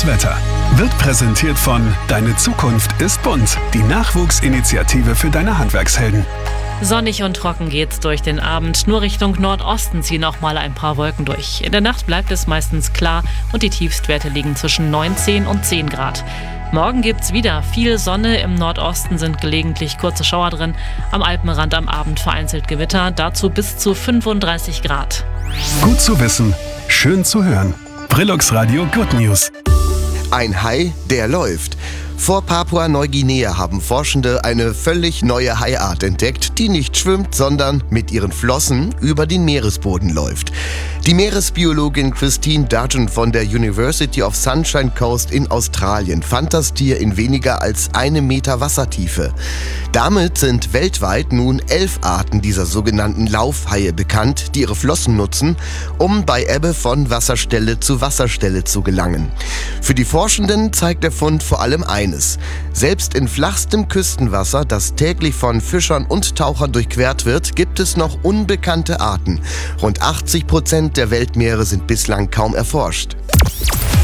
Das Wetter wird präsentiert von Deine Zukunft ist bunt, die Nachwuchsinitiative für deine Handwerkshelden. Sonnig und trocken geht's durch den Abend. Nur Richtung Nordosten ziehen auch mal ein paar Wolken durch. In der Nacht bleibt es meistens klar und die Tiefstwerte liegen zwischen 19 und 10 Grad. Morgen gibt's wieder viel Sonne. Im Nordosten sind gelegentlich kurze Schauer drin. Am Alpenrand am Abend vereinzelt Gewitter. Dazu bis zu 35 Grad. Gut zu wissen, schön zu hören. Brillux Radio Good News. Ein Hai, der läuft. Vor Papua-Neuguinea haben Forschende eine völlig neue Haiart entdeckt, die nicht schwimmt, sondern mit ihren Flossen über den Meeresboden läuft. Die Meeresbiologin Christine Dudgeon von der University of Sunshine Coast in Australien fand das Tier in weniger als 1 Meter Wassertiefe. Damit sind weltweit nun 11 Arten dieser sogenannten Laufhaie bekannt, die ihre Flossen nutzen, um bei Ebbe von Wasserstelle zu Wasserstelle zu gelangen. Für die Forschenden zeigt der Fund vor allem eines: Selbst in flachstem Küstenwasser, das täglich von Fischern und Tauchern durchquert wird, gibt es noch unbekannte Arten. Rund 80% der Weltmeere sind bislang kaum erforscht.